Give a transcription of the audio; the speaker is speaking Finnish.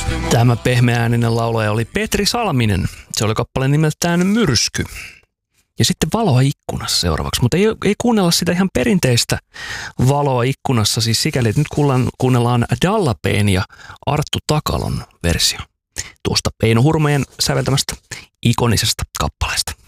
Tämä pehmeääninen laulaja oli Petri Salminen. Se oli kappale nimeltään Myrsky. Ja sitten Valoa ikkunassa seuraavaksi, mutta ei kuunnella sitä ihan perinteistä Valoa ikkunassa, siis sikäli, että nyt kuunnellaan Dallapeen ja Arttu Takalon versio tuosta Eino Hurmojen säveltämästä ikonisesta kappaleesta.